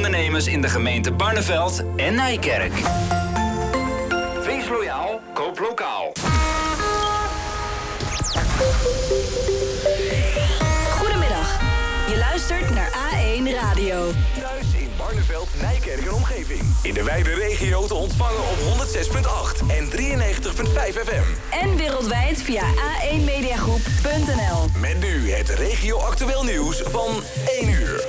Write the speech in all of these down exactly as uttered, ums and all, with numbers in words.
ondernemers in de gemeente Barneveld en Nijkerk. Wees loyaal, koop lokaal. Goedemiddag. Je luistert naar A één Radio. Thuis in Barneveld, Nijkerk en omgeving. In de wijde regio te ontvangen op honderd zes komma acht en drieënnegentig komma vijf F M. En wereldwijd via a één mediagroep punt n l. Met nu het regio-actueel nieuws van één uur.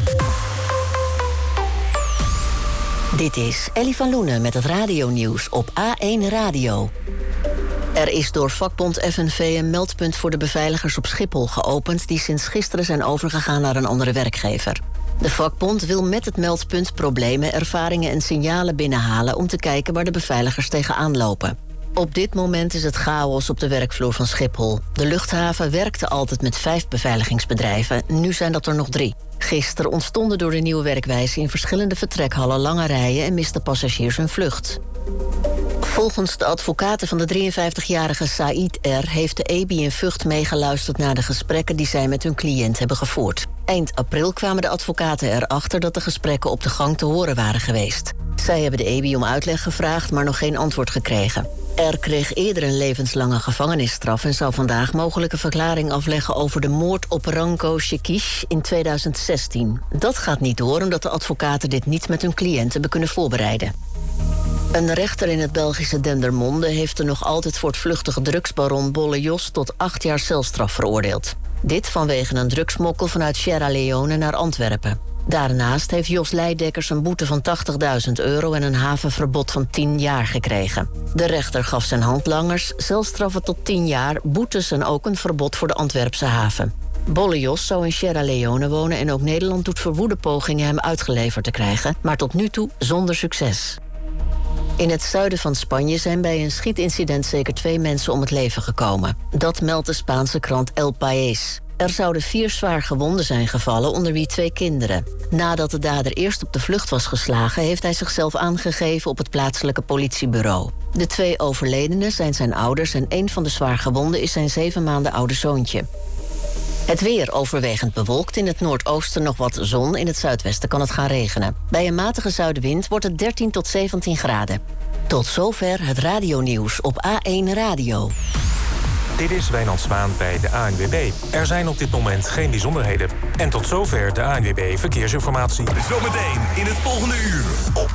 Dit is Ellie van Loenen met het radionieuws op A één Radio. Er is door vakbond F N V een meldpunt voor de beveiligers op Schiphol geopend die sinds gisteren zijn overgegaan naar een andere werkgever. De vakbond wil met het meldpunt problemen, ervaringen en signalen binnenhalen om te kijken waar de beveiligers tegenaan lopen. Op dit moment is het chaos op de werkvloer van Schiphol. De luchthaven werkte altijd met vijf beveiligingsbedrijven, nu zijn dat er nog drie. Gisteren ontstonden door de nieuwe werkwijze in verschillende vertrekhallen lange rijen en misten passagiers hun vlucht. Volgens de advocaten van de drieënvijftigjarige Said R. heeft de E B I in Vught meegeluisterd naar de gesprekken die zij met hun cliënt hebben gevoerd. Eind april kwamen de advocaten erachter dat de gesprekken op de gang te horen waren geweest. Zij hebben de E B I om uitleg gevraagd, maar nog geen antwoord gekregen. R. kreeg eerder een levenslange gevangenisstraf en zou vandaag mogelijke verklaring afleggen over de moord op Ranko Shekish in tweeduizend zestien. Dat gaat niet door omdat de advocaten dit niet met hun cliënt hebben kunnen voorbereiden. Een rechter in het Belgische Dendermonde heeft de nog altijd voortvluchtige drugsbaron Bolle Jos tot acht jaar celstraf veroordeeld. Dit vanwege een drugsmokkel vanuit Sierra Leone naar Antwerpen. Daarnaast heeft Jos Leidekkers een boete van tachtigduizend euro en een havenverbod van tien jaar gekregen. De rechter gaf zijn handlangers celstraffen tot tien jaar, boetes en ook een verbod voor de Antwerpse haven. Bolle Jos zou in Sierra Leone wonen en ook Nederland doet verwoede pogingen hem uitgeleverd te krijgen, maar tot nu toe zonder succes. In het zuiden van Spanje zijn bij een schietincident zeker twee mensen om het leven gekomen. Dat meldt de Spaanse krant El País. Er zouden vier zwaar gewonden zijn gevallen, onder wie twee kinderen. Nadat de dader eerst op de vlucht was geslagen, heeft hij zichzelf aangegeven op het plaatselijke politiebureau. De twee overledenen zijn zijn ouders en een van de zwaar gewonden is zijn zeven maanden oude zoontje. Het weer overwegend bewolkt, in het noordoosten nog wat zon, in het zuidwesten kan het gaan regenen. Bij een matige zuidenwind wordt het dertien tot zeventien graden. Tot zover het radionieuws op A één Radio. Dit is Wijnand Zwaan bij de A N W B. Er zijn op dit moment geen bijzonderheden. En tot zover de A N W B Verkeersinformatie. Zometeen in het volgende uur op